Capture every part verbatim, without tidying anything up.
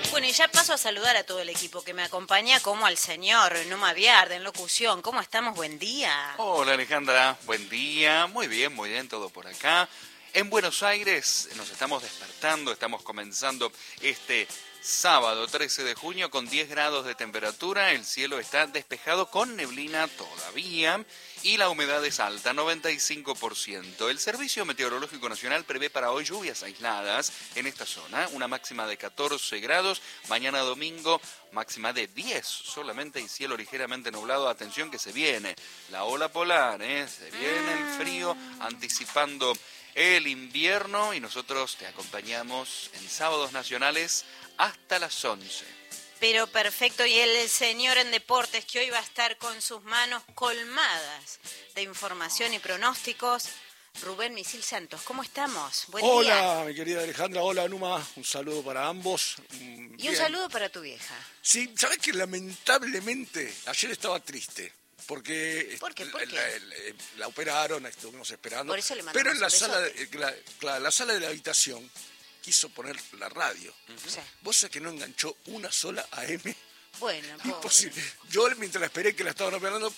Bueno, y ya paso a saludar a todo el equipo que me acompaña, como al señor Numa Viarda en locución. ¿Cómo estamos? Buen día. Hola Alejandra, buen día. Muy bien, muy bien, todo por acá. En Buenos Aires nos estamos despertando, estamos comenzando este sábado trece de junio con diez grados de temperatura. El cielo está despejado con neblina todavía y la humedad es alta, noventa y cinco por ciento. El Servicio Meteorológico Nacional prevé para hoy lluvias aisladas en esta zona, una máxima de catorce grados. Mañana domingo, máxima de diez solamente y cielo ligeramente nublado. Atención que se viene la ola polar, ¿eh? Se viene el frío anticipando el invierno y nosotros te acompañamos en Sábados Nacionales hasta las once. Pero perfecto, y el señor en deportes que hoy va a estar con sus manos colmadas de información y pronósticos, Rubén Misil Santos. ¿Cómo estamos? Buen hola, día. Hola, mi querida Alejandra, hola Numa, un saludo para ambos. Bien. Y un saludo para tu vieja. Sí, ¿sabes que lamentablemente ayer estaba triste? Porque ¿Por qué? ¿Por qué? La, la, la operaron, estuvimos esperando. Por eso le pero en la un sala, de, la, la, la sala de la habitación quiso poner la radio. Uh-huh. Sí. ¿Vos sabés que no enganchó una sola A M? Bueno, imposible. Yo mientras la esperé que la estaban operando,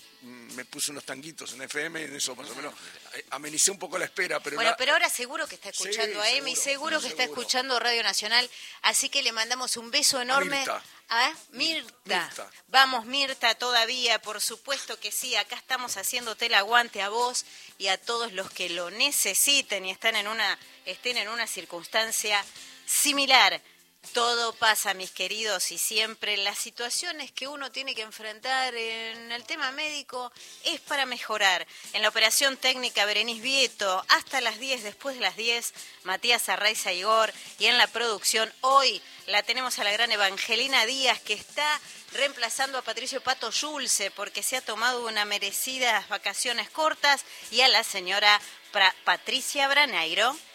me puse unos tanguitos en F M, en eso más o menos amenicé un poco la espera. Pero bueno, la... pero ahora seguro que está escuchando sí, A M y seguro que seguro. está escuchando Radio Nacional, así que le mandamos un beso enorme. Mirta. ¿A Mirta? Mirta. Vamos, Mirta, todavía, por supuesto que sí, acá estamos haciéndote el aguante a vos y a todos los que lo necesiten y están en una, estén en una circunstancia similar. Todo pasa, mis queridos, y siempre las situaciones que uno tiene que enfrentar en el tema médico es para mejorar. En la operación técnica, Berenice Vieto, hasta las diez, después de las diez, Matías Arraiza Igor, y en la producción, hoy la tenemos a la gran Evangelina Díaz, que está reemplazando a Patricio Pato Yulce, porque se ha tomado unas merecidas vacaciones cortas, y a la señora Pra- Patricia Braneiro.